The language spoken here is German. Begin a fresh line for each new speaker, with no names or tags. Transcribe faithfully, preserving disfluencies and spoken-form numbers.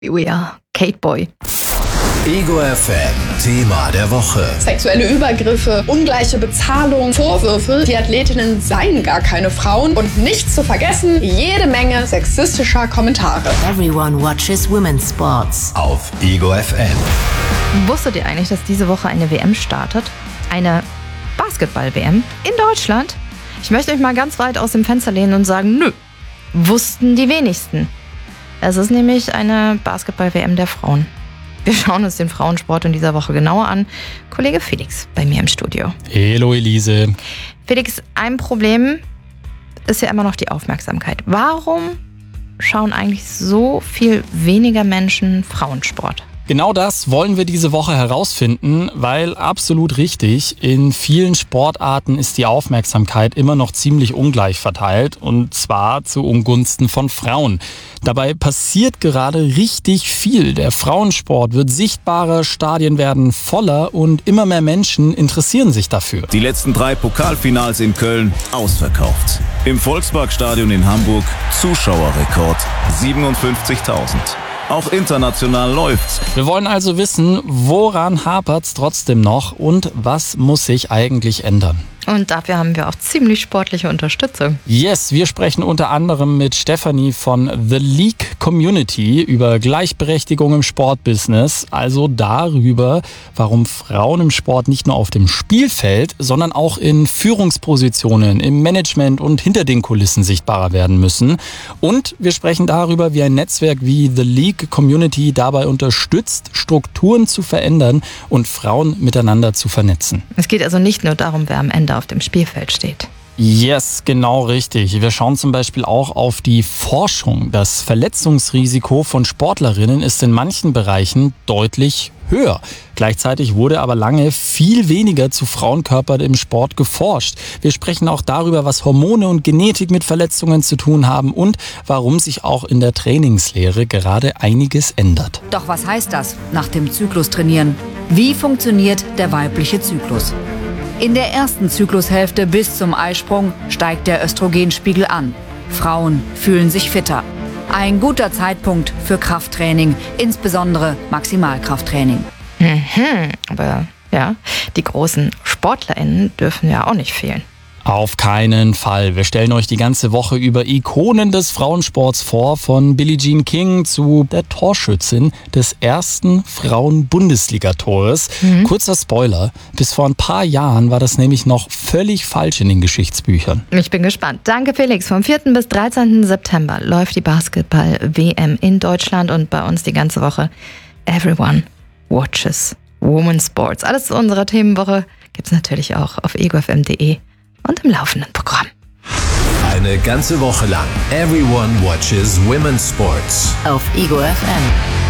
Here we are, Kate Boy.
Ego F M, Thema der Woche.
Sexuelle Übergriffe, ungleiche Bezahlung, Vorwürfe, die Athletinnen seien gar keine Frauen und nicht zu vergessen, jede Menge sexistischer Kommentare.
Everyone watches women's sports.
Auf Ego F M.
Wusstet ihr eigentlich, dass diese Woche eine W M startet? Eine Basketball-W M in Deutschland? Ich möchte euch mal ganz weit aus dem Fenster lehnen und sagen, nö, wussten die wenigsten. Es ist nämlich eine Basketball-W M der Frauen. Wir schauen uns den Frauensport in dieser Woche genauer an. Kollege Felix bei mir im Studio.
Hallo Elise.
Felix, ein Problem ist ja immer noch die Aufmerksamkeit. Warum schauen eigentlich so viel weniger Menschen Frauensport?
Genau das wollen wir diese Woche herausfinden, weil absolut richtig, in vielen Sportarten ist die Aufmerksamkeit immer noch ziemlich ungleich verteilt und zwar zu Ungunsten von Frauen. Dabei passiert gerade richtig viel. Der Frauensport wird sichtbarer, Stadien werden voller und immer mehr Menschen interessieren sich dafür.
Die letzten drei Pokalfinals in Köln ausverkauft. Im Volksparkstadion in Hamburg Zuschauerrekord siebenundfünfzigtausend. Auch international läuft's.
Wir wollen also wissen, woran hapert's trotzdem noch und was muss sich eigentlich ändern?
Und dafür haben wir auch ziemlich sportliche Unterstützung.
Yes, wir sprechen unter anderem mit Stefanie von The League Community über Gleichberechtigung im Sportbusiness, also darüber, warum Frauen im Sport nicht nur auf dem Spielfeld, sondern auch in Führungspositionen, im Management und hinter den Kulissen sichtbarer werden müssen. Und wir sprechen darüber, wie ein Netzwerk wie The League Community dabei unterstützt, Strukturen zu verändern und Frauen miteinander zu vernetzen.
Es geht also nicht nur darum, wer am Ende auf dem Spielfeld steht.
Yes, genau richtig. Wir schauen zum Beispiel auch auf die Forschung. Das Verletzungsrisiko von Sportlerinnen ist in manchen Bereichen deutlich höher. Gleichzeitig wurde aber lange viel weniger zu Frauenkörpern im Sport geforscht. Wir sprechen auch darüber, was Hormone und Genetik mit Verletzungen zu tun haben und warum sich auch in der Trainingslehre gerade einiges ändert.
Doch was heißt das, nach dem Zyklus trainieren? Wie funktioniert der weibliche Zyklus? In der ersten Zyklushälfte bis zum Eisprung steigt der Östrogenspiegel an. Frauen fühlen sich fitter. Ein guter Zeitpunkt für Krafttraining, insbesondere Maximalkrafttraining.
Mhm, aber ja, die großen SportlerInnen dürfen ja auch nicht fehlen.
Auf keinen Fall. Wir stellen euch die ganze Woche über Ikonen des Frauensports vor, von Billie Jean King zu der Torschützin des ersten Frauen-Bundesliga-Tores. Mhm. Kurzer Spoiler, bis vor ein paar Jahren war das nämlich noch völlig falsch in den Geschichtsbüchern.
Ich bin gespannt. Danke Felix. Vom vierten bis dreizehnten September läuft die Basketball-W M in Deutschland und bei uns die ganze Woche. Everyone watches women's sports. Alles zu unserer Themenwoche gibt's natürlich auch auf ego f m punkt d e. und im laufenden Programm.
Eine ganze Woche lang. Everyone watches women's sports.
Auf Ego F M.